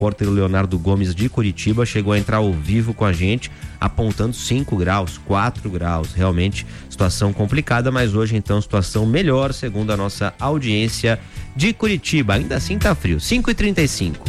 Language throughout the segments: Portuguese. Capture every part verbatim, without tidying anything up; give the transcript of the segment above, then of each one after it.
O repórter Leonardo Gomes de Curitiba chegou a entrar ao vivo com a gente, apontando cinco graus, quatro graus. Realmente situação complicada, mas hoje então situação melhor, segundo a nossa audiência de Curitiba. Ainda assim tá frio. cinco e trinta e cinco.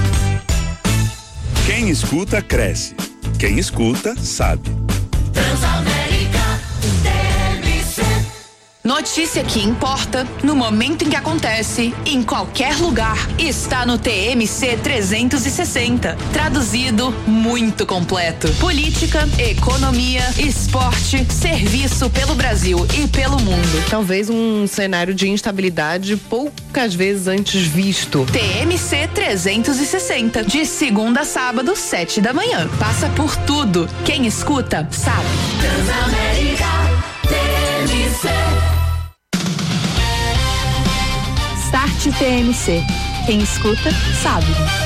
Quem escuta, cresce. Quem escuta, sabe. Transamérica T M C. Notícia que importa no momento em que acontece, em qualquer lugar, está no T M C trezentos e sessenta. Traduzido, muito completo. Política, economia, esporte, serviço pelo Brasil e pelo mundo. Talvez um cenário de instabilidade poucas vezes antes visto. T M C trezentos e sessenta, de segunda a sábado, sete da manhã. Passa por tudo. Quem escuta, sabe. Transamérica T M C. Start T M C. Quem escuta, sabe.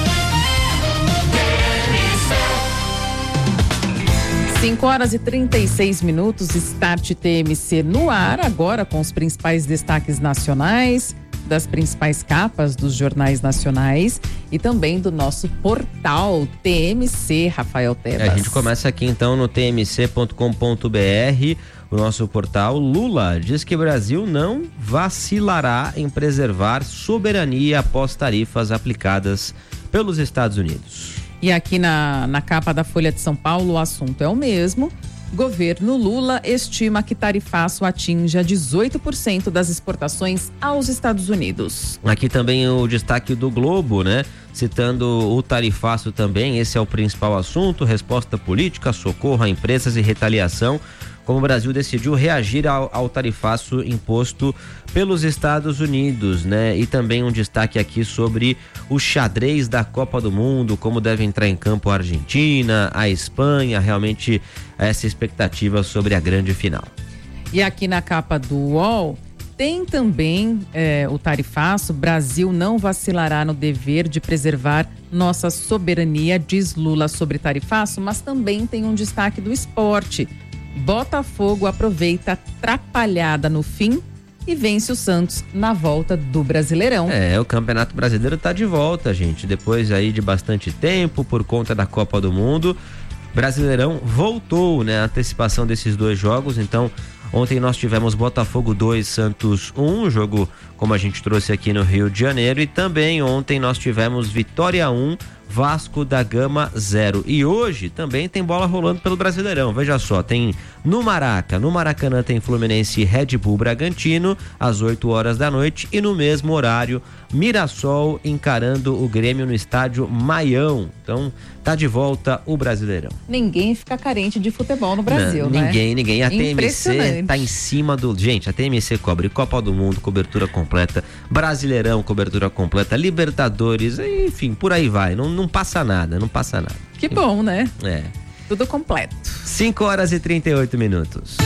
cinco horas e trinta e seis minutos, Start T M C no ar, agora com os principais destaques nacionais, das principais capas dos jornais nacionais e também do nosso portal T M C, Rafael Tebas. É, a gente começa aqui então no t m c ponto com ponto b r, o nosso portal. Lula diz que o Brasil não vacilará em preservar soberania após tarifas aplicadas pelos Estados Unidos. E aqui na, na capa da Folha de São Paulo o assunto é o mesmo. Governo Lula estima que tarifaço atinja dezoito por cento das exportações aos Estados Unidos. Aqui também o destaque do Globo, né? Citando o tarifaço também, esse é o principal assunto, resposta política, socorro a empresas e retaliação, como o Brasil decidiu reagir ao, ao tarifaço imposto pelos Estados Unidos, né? E também um destaque aqui sobre o xadrez da Copa do Mundo, como deve entrar em campo a Argentina, a Espanha, realmente essa expectativa sobre a grande final. E aqui na capa do U O L tem também é, o tarifaço. Brasil não vacilará no dever de preservar nossa soberania, diz Lula sobre tarifaço, mas também tem um destaque do esporte. Botafogo aproveita atrapalhada no fim e vence o Santos na volta do Brasileirão. É, o Campeonato Brasileiro tá de volta, gente. Depois aí de bastante tempo, por conta da Copa do Mundo, Brasileirão voltou, né? A antecipação desses dois jogos. Então, ontem nós tivemos Botafogo dois, Santos um, jogo como a gente trouxe aqui no Rio de Janeiro. E também ontem nós tivemos Vitória um, Vasco da Gama zero. E hoje também tem bola rolando pelo Brasileirão. Veja só, tem no Maraca, no Maracanã tem Fluminense e Red Bull Bragantino às oito horas da noite, e no mesmo horário Mirassol encarando o Grêmio no estádio Maião. Então tá de volta o Brasileirão. Ninguém fica carente de futebol no Brasil, Não, né? Ninguém, ninguém. A T M C tá em cima do... Gente, a T M C cobre Copa do Mundo, cobertura completa, Brasileirão, cobertura completa, Libertadores, enfim, por aí vai. Não, não passa nada, não passa nada. Que bom, né? É. Tudo completo. cinco horas e trinta e oito minutos.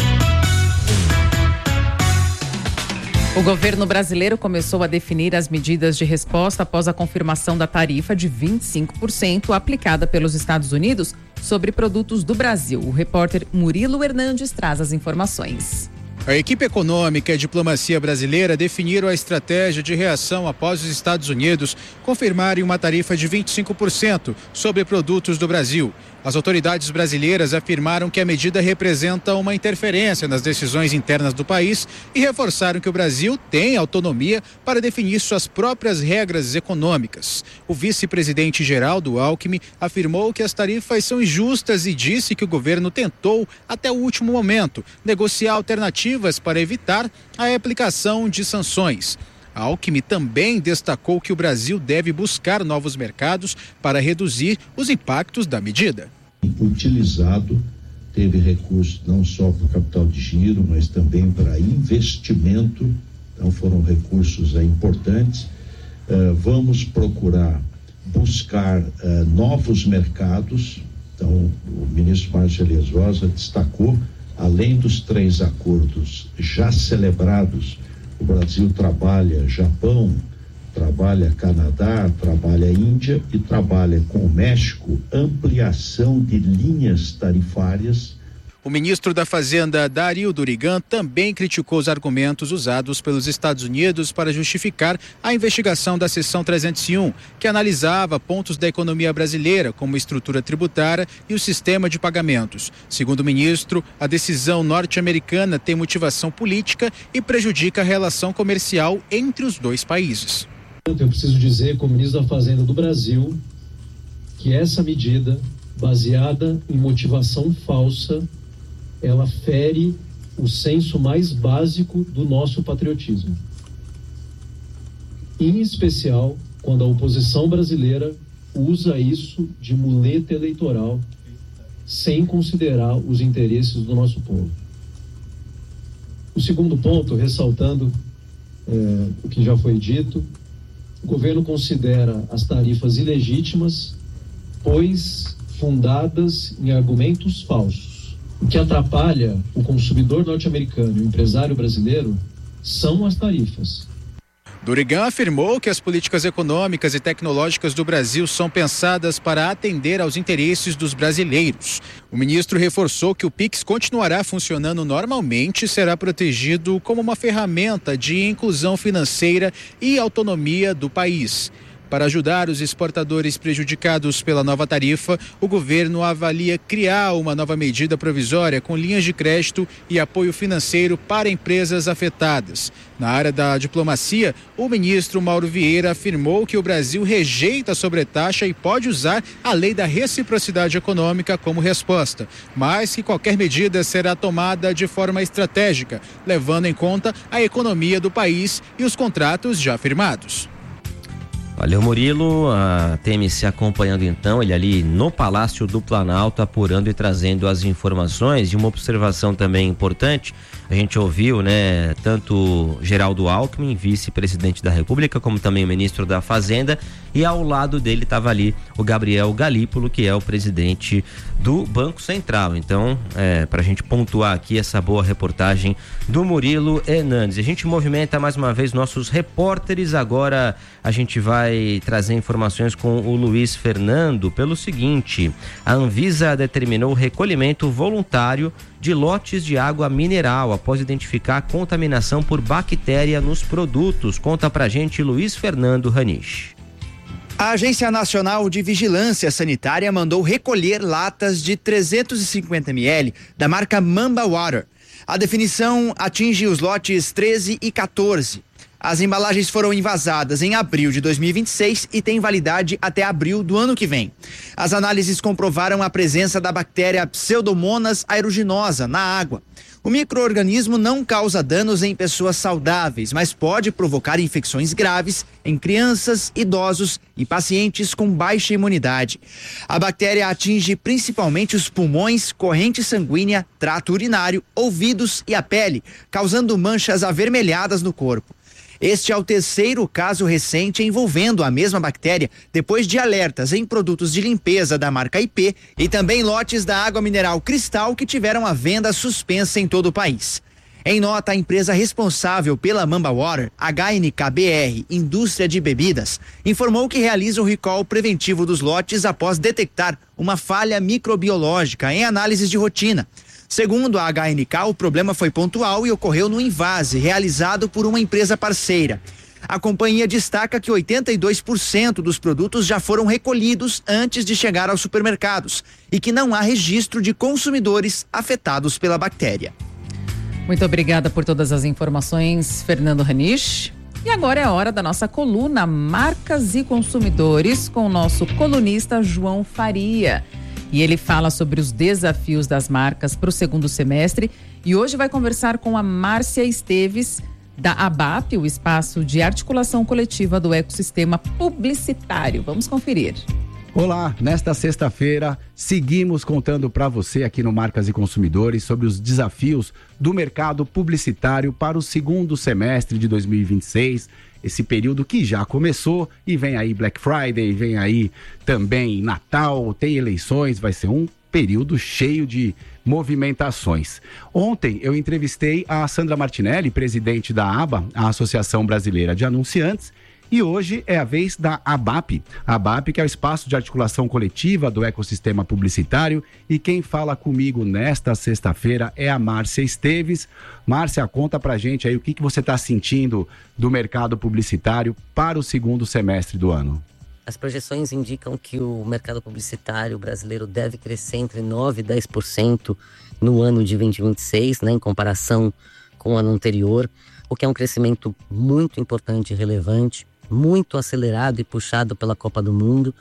O governo brasileiro começou a definir as medidas de resposta após a confirmação da tarifa de vinte e cinco por cento aplicada pelos Estados Unidos sobre produtos do Brasil. O repórter Murilo Hernandes traz as informações. A equipe econômica e a diplomacia brasileira definiram a estratégia de reação após os Estados Unidos confirmarem uma tarifa de vinte e cinco por cento sobre produtos do Brasil. As autoridades brasileiras afirmaram que a medida representa uma interferência nas decisões internas do país e reforçaram que o Brasil tem autonomia para definir suas próprias regras econômicas. O vice-presidente Geraldo Alckmin afirmou que as tarifas são injustas e disse que o governo tentou, até o último momento, negociar alternativas para evitar a aplicação de sanções. Alckmin também destacou que o Brasil deve buscar novos mercados para reduzir os impactos da medida. Utilizado, teve recursos não só para o capital de giro, mas também para investimento, então foram recursos é, importantes. Uh, vamos procurar buscar uh, novos mercados. Então, o ministro Márcio Elias Rosa destacou, além dos três acordos já celebrados, o Brasil trabalha Japão, trabalha Canadá, trabalha Índia e trabalha com o México ampliação de linhas tarifárias. O O ministro da Fazenda, Dario Durigan, também criticou os argumentos usados pelos Estados Unidos para justificar a investigação da seção trezentos e um, que analisava pontos da economia brasileira, como estrutura tributária e o sistema de pagamentos. Segundo o ministro, a decisão norte-americana tem motivação política e prejudica a relação comercial entre os dois países. Eu preciso dizer, como ministro da Fazenda do Brasil, que essa medida, baseada em motivação falsa, ela fere o senso mais básico do nosso patriotismo. Em especial, quando a oposição brasileira usa isso de muleta eleitoral, sem considerar os interesses do nosso povo. O segundo ponto, ressaltando é, o que já foi dito, o governo considera as tarifas ilegítimas, pois fundadas em argumentos falsos. O que atrapalha o consumidor norte-americano e o empresário brasileiro são as tarifas. Durigan afirmou que as políticas econômicas e tecnológicas do Brasil são pensadas para atender aos interesses dos brasileiros. O ministro reforçou que o Pix continuará funcionando normalmente e será protegido como uma ferramenta de inclusão financeira e autonomia do país. Para ajudar os exportadores prejudicados pela nova tarifa, o governo avalia criar uma nova medida provisória com linhas de crédito e apoio financeiro para empresas afetadas. Na área da diplomacia, o ministro Mauro Vieira afirmou que o Brasil rejeita a sobretaxa e pode usar a lei da reciprocidade econômica como resposta, mas que qualquer medida será tomada de forma estratégica, levando em conta a economia do país e os contratos já firmados. Valeu, Murilo. A T M C acompanhando então, ele ali no Palácio do Planalto, apurando e trazendo as informações. E uma observação também importante, a gente ouviu, né, tanto Geraldo Alckmin, vice-presidente da República, como também o ministro da Fazenda, e ao lado dele estava ali o Gabriel Galípolo, que é o presidente do Banco Central. Então, é, para a gente pontuar aqui essa boa reportagem do Murilo Hernandes. A gente movimenta mais uma vez nossos repórteres. Agora a gente vai trazer informações com o Luiz Fernando pelo seguinte: a Anvisa determinou o recolhimento voluntário de lotes de água mineral após identificar a contaminação por bactéria nos produtos. Conta pra gente Luiz Fernando Ranish. A Agência Nacional de Vigilância Sanitária mandou recolher latas de trezentos e cinquenta mililitros da marca Mamba Water. A definição atinge os lotes treze e quatorze. As embalagens foram envasadas em abril de dois mil e vinte e seis e têm validade até abril do ano que vem. As análises comprovaram a presença da bactéria Pseudomonas aeruginosa na água. O micro-organismo não causa danos em pessoas saudáveis, mas pode provocar infecções graves em crianças, idosos e pacientes com baixa imunidade. A bactéria atinge principalmente os pulmões, corrente sanguínea, trato urinário, ouvidos e a pele, causando manchas avermelhadas no corpo. Este é o terceiro caso recente envolvendo a mesma bactéria, depois de alertas em produtos de limpeza da marca I P e também lotes da água mineral Cristal que tiveram a venda suspensa em todo o país. Em nota, a empresa responsável pela Mamba Water, H N K B R, Indústria de Bebidas, informou que realiza o recall preventivo dos lotes após detectar uma falha microbiológica em análises de rotina. Segundo a H N K, o problema foi pontual e ocorreu no invase realizado por uma empresa parceira. A companhia destaca que oitenta e dois por cento dos produtos já foram recolhidos antes de chegar aos supermercados e que não há registro de consumidores afetados pela bactéria. Muito obrigada por todas as informações, Fernando Ranish. E agora é a hora da nossa coluna Marcas e Consumidores com o nosso colunista João Faria. E ele fala sobre os desafios das marcas para o segundo semestre. E hoje vai conversar com a Márcia Esteves, da ABAP, o Espaço de Articulação Coletiva do Ecossistema Publicitário. Vamos conferir. Olá, nesta sexta-feira seguimos contando para você aqui no Marcas e Consumidores sobre os desafios do mercado publicitário para o segundo semestre de dois mil e vinte e seis. Esse período que já começou e vem aí Black Friday, vem aí também Natal, tem eleições, vai ser um período cheio de movimentações. Ontem eu entrevistei a Sandra Martinelli, presidente da A B A, a Associação Brasileira de Anunciantes, E hoje é a vez da ABAP. A ABAP, que é o espaço de articulação coletiva do ecossistema publicitário. E quem fala comigo nesta sexta-feira é a Márcia Esteves. Márcia, conta pra gente aí o que, que você está sentindo do mercado publicitário para o segundo semestre do ano. As projeções indicam que o mercado publicitário brasileiro deve crescer entre nove e dez por cento no ano de vinte e vinte e seis, né, em comparação com o ano anterior, o que é um crescimento muito importante e relevante, muito acelerado e puxado pela Copa do Mundo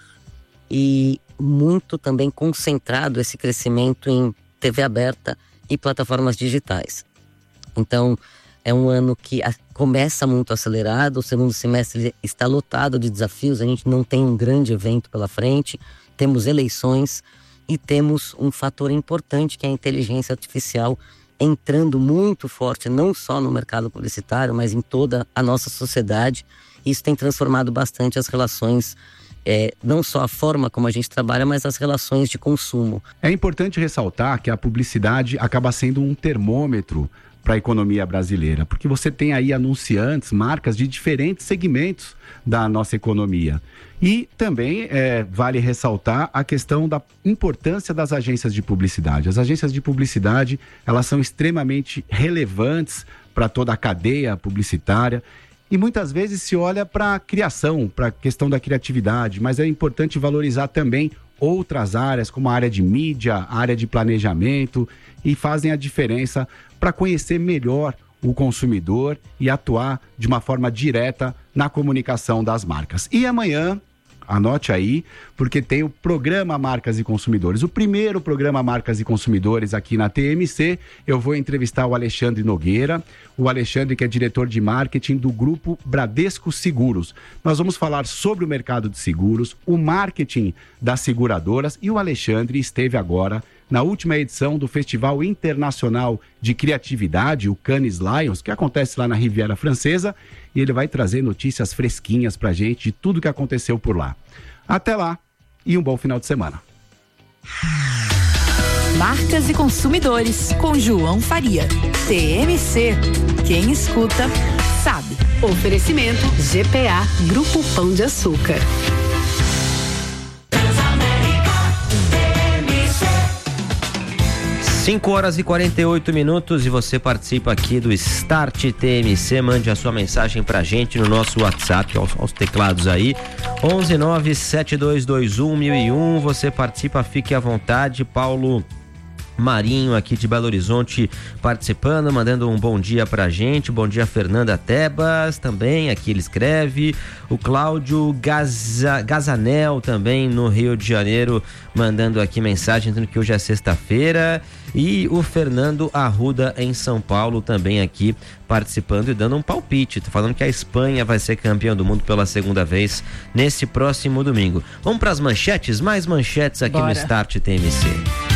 e muito também concentrado esse crescimento em T V aberta e plataformas digitais. Então, é um ano que começa muito acelerado, o segundo semestre está lotado de desafios, a gente não tem um grande evento pela frente, temos eleições e temos um fator importante que é a inteligência artificial entrando muito forte, não só no mercado publicitário, mas em toda a nossa sociedade. Isso tem transformado bastante as relações, é, não só a forma como a gente trabalha, mas as relações de consumo. É importante ressaltar que a publicidade acaba sendo um termômetro para a economia brasileira, porque você tem aí anunciantes, marcas de diferentes segmentos da nossa economia. E também é, vale ressaltar a questão da importância das agências de publicidade. As agências de publicidade, elas são extremamente relevantes para toda a cadeia publicitária e muitas vezes se olha para a criação, para a questão da criatividade, mas é importante valorizar também outras áreas, como a área de mídia, a área de planejamento, e fazem a diferença para conhecer melhor o consumidor e atuar de uma forma direta na comunicação das marcas. E amanhã, anote aí, porque tem o programa Marcas e Consumidores, o primeiro programa Marcas e Consumidores aqui na T M C. Eu vou entrevistar o Alexandre Nogueira, o Alexandre que é diretor de marketing do grupo Bradesco Seguros. Nós vamos falar sobre o mercado de seguros, o marketing das seguradoras, e o Alexandre esteve agora na última edição do Festival Internacional de Criatividade, o Cannes Lions, que acontece lá na Riviera Francesa, e ele vai trazer notícias fresquinhas pra gente de tudo que aconteceu por lá. Até lá e um bom final de semana. Marcas e Consumidores, com João Faria. T M C. Quem escuta, sabe. Oferecimento G P A, Grupo Pão de Açúcar. cinco horas e quarenta e oito minutos e você participa aqui do Start T M C. Mande a sua mensagem pra gente no nosso WhatsApp, aos, aos teclados aí, onze nove sete dois dois um mil e um. Você participa, fique à vontade. Paulo Marinho aqui de Belo Horizonte participando, mandando um bom dia pra gente. Bom dia, Fernanda Tebas também, aqui ele escreve. O Cláudio Gaza, Gazanel também no Rio de Janeiro mandando aqui mensagem, dizendo que hoje é sexta-feira. E o Fernando Arruda em São Paulo também aqui participando e dando um palpite, tá falando que a Espanha vai ser campeã do mundo pela segunda vez nesse próximo domingo. Vamos para as manchetes, mais manchetes aqui. Bora. No Start T M C.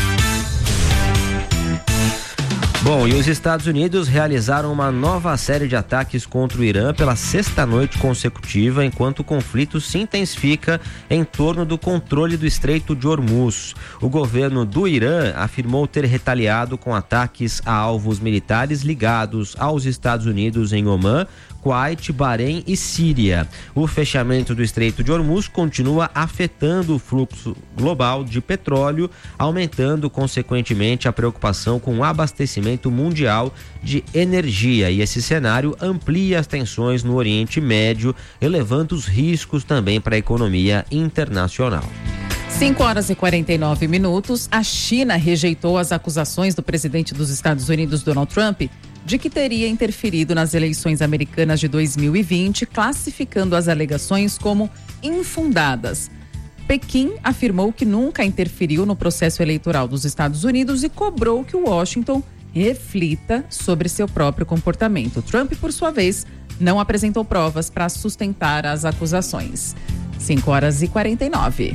Bom, e os Estados Unidos realizaram uma nova série de ataques contra o Irã pela sexta noite consecutiva, enquanto o conflito se intensifica em torno do controle do Estreito de Hormuz. O governo do Irã afirmou ter retaliado com ataques a alvos militares ligados aos Estados Unidos em Omã, Kuwait, Bahrein e Síria. O fechamento do Estreito de Hormuz continua afetando o fluxo global de petróleo, aumentando consequentemente a preocupação com o abastecimento mundial de energia. E esse cenário amplia as tensões no Oriente Médio, elevando os riscos também para a economia internacional. cinco horas e quarenta e nove minutos. A China rejeitou as acusações do presidente dos Estados Unidos, Donald Trump, de que teria interferido nas eleições americanas de dois mil e vinte, classificando as alegações como infundadas. Pequim afirmou que nunca interferiu no processo eleitoral dos Estados Unidos e cobrou que Washington reflita sobre seu próprio comportamento. Trump, por sua vez, não apresentou provas para sustentar as acusações. cinco horas e quarenta e nove.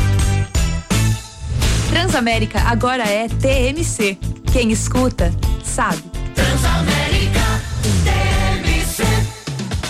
Transamérica agora é T M C. Quem escuta, sabe. Transamérica, T M C.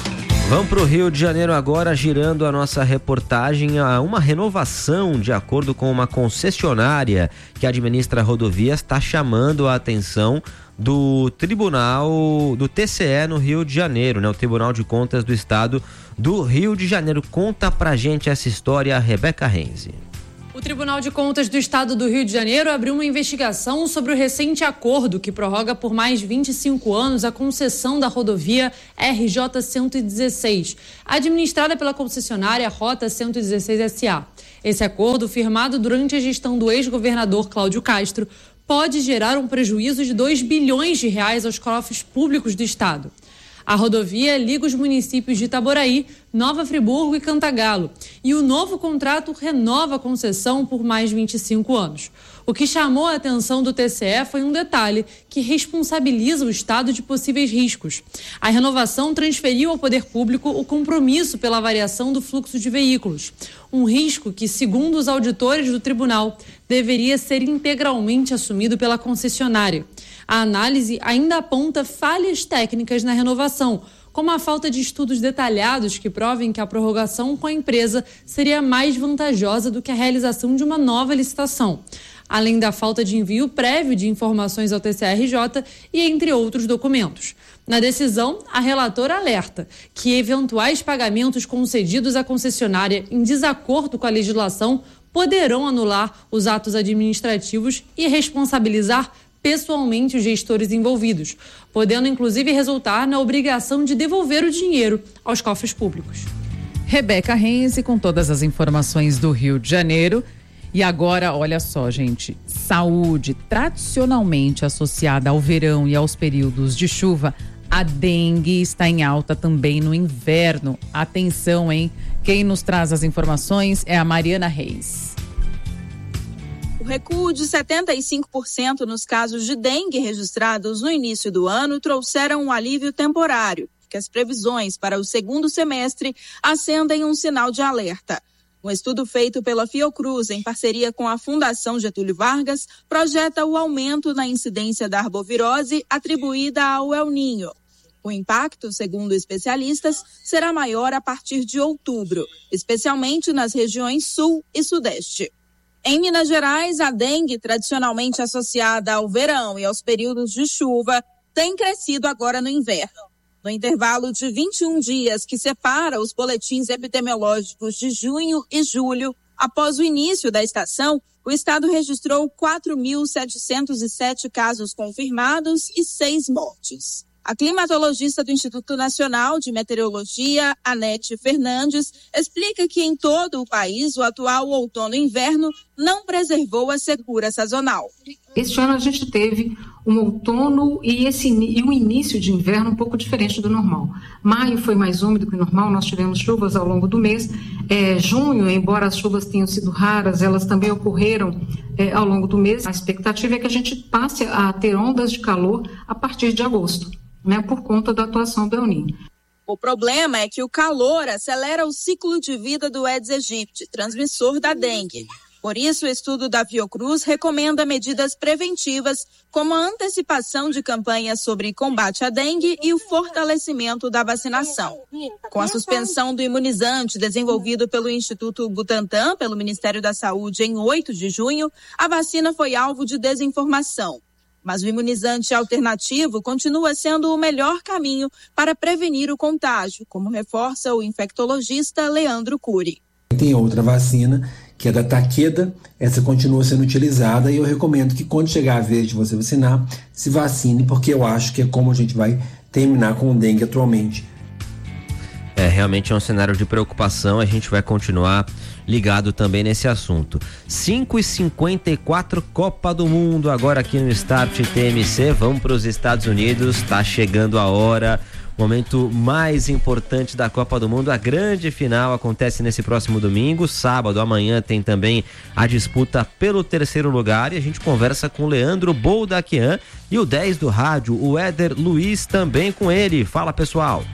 Vamos para o Rio de Janeiro agora, girando a nossa reportagem a uma renovação de acordo com uma concessionária que administra rodovias está chamando a atenção do Tribunal, do T C E no Rio de Janeiro, né? O Tribunal de Contas do Estado do Rio de Janeiro. Conta pra gente essa história, a Rebeca Renzi. O Tribunal de Contas do Estado do Rio de Janeiro abriu uma investigação sobre o recente acordo que prorroga por mais vinte e cinco anos a concessão da rodovia R J cento e dezesseis, administrada pela concessionária Rota cento e dezesseis S A. Esse acordo, firmado durante a gestão do ex-governador Cláudio Castro, pode gerar um prejuízo de dois bilhões de reais aos cofres públicos do Estado. A rodovia liga os municípios de Itaboraí, Nova Friburgo e Cantagalo, e o novo contrato renova a concessão por mais vinte e cinco anos. O que chamou a atenção do T C E foi um detalhe que responsabiliza o Estado de possíveis riscos. A renovação transferiu ao poder público o compromisso pela variação do fluxo de veículos, um risco que, segundo os auditores do tribunal, deveria ser integralmente assumido pela concessionária. A análise ainda aponta falhas técnicas na renovação, como a falta de estudos detalhados que provem que a prorrogação com a empresa seria mais vantajosa do que a realização de uma nova licitação, além da falta de envio prévio de informações ao T C R J e entre outros documentos. Na decisão, a relatora alerta que eventuais pagamentos concedidos à concessionária em desacordo com a legislação poderão anular os atos administrativos e responsabilizar pessoalmente os gestores envolvidos, podendo inclusive resultar na obrigação de devolver o dinheiro aos cofres públicos. Rebeca Renzi com todas as informações do Rio de Janeiro. E agora, olha só, gente, saúde tradicionalmente associada ao verão e aos períodos de chuva, a dengue está em alta também no inverno. Atenção, hein? Quem nos traz as informações é a Mariana Reis. O recuo de setenta e cinco por cento nos casos de dengue registrados no início do ano trouxeram um alívio temporário, que as previsões para o segundo semestre acendem um sinal de alerta. Um estudo feito pela Fiocruz, em parceria com a Fundação Getúlio Vargas, projeta o aumento na incidência da arbovirose atribuída ao El Niño. O impacto, segundo especialistas, será maior a partir de outubro, especialmente nas regiões sul e sudeste. Em Minas Gerais, a dengue, tradicionalmente associada ao verão e aos períodos de chuva, tem crescido agora no inverno. No intervalo de vinte e um dias que separa os boletins epidemiológicos de junho e julho, após o início da estação, o estado registrou quatro mil setecentos e sete casos confirmados e seis mortes. A climatologista do Instituto Nacional de Meteorologia, Anete Fernandes, explica que em todo o país o atual outono e inverno não preservou a secura sazonal. Este ano a gente teve um outono e, esse, e um início de inverno um pouco diferente do normal. Maio foi mais úmido que o normal, nós tivemos chuvas ao longo do mês. É, junho, embora as chuvas tenham sido raras, elas também ocorreram é, ao longo do mês. A expectativa é que a gente passe a ter ondas de calor a partir de agosto, né, por conta da atuação do El Niño. O problema é que o calor acelera o ciclo de vida do Aedes aegypti, transmissor da dengue. Por isso, o estudo da Fiocruz recomenda medidas preventivas, como a antecipação de campanhas sobre combate à dengue e o fortalecimento da vacinação. Com a suspensão do imunizante desenvolvido pelo Instituto Butantan, pelo Ministério da Saúde, em oito de junho, a vacina foi alvo de desinformação. Mas o imunizante alternativo continua sendo o melhor caminho para prevenir o contágio, como reforça o infectologista Leandro Cury. Tem outra vacina, que é da Takeda, essa continua sendo utilizada e eu recomendo que quando chegar a vez de você vacinar, se vacine, porque eu acho que é como a gente vai terminar com o dengue atualmente. É, realmente é um cenário de preocupação, a gente vai continuar ligado também nesse assunto. cinco e cinquenta e quatro, Copa do Mundo, agora aqui no Start T M C, vamos para os Estados Unidos, tá chegando a hora, momento mais importante da Copa do Mundo, a grande final acontece nesse próximo domingo, sábado, amanhã tem também a disputa pelo terceiro lugar e a gente conversa com o Leandro Boldaquian e o dez do rádio, o Éder Luiz, também com ele. Fala, pessoal!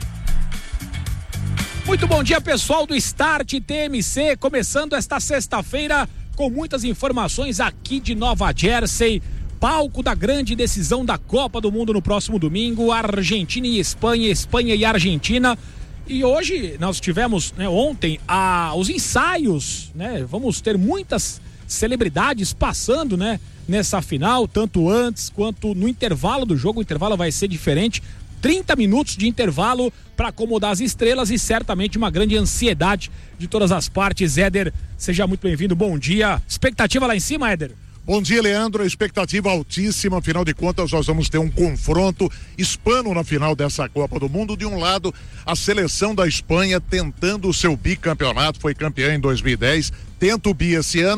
Muito bom dia, pessoal do Start T M C, começando esta sexta-feira com muitas informações aqui de Nova Jersey, palco da grande decisão da Copa do Mundo no próximo domingo, Argentina e Espanha, Espanha e Argentina. E hoje nós tivemos, né, ontem, a, os ensaios, né? Vamos ter muitas celebridades passando, né, nessa final, tanto antes quanto no intervalo do jogo. O intervalo vai ser diferente. trinta minutos de intervalo para acomodar as estrelas e certamente uma grande ansiedade de todas as partes. Éder, seja muito bem-vindo, bom dia. Expectativa lá em cima, Éder? Bom dia, Leandro. Expectativa altíssima. Afinal de contas, nós vamos ter um confronto hispano na final dessa Copa do Mundo. De um lado, a seleção da Espanha tentando o seu bicampeonato, foi campeã em dois mil e dez, tenta o bi esse ano.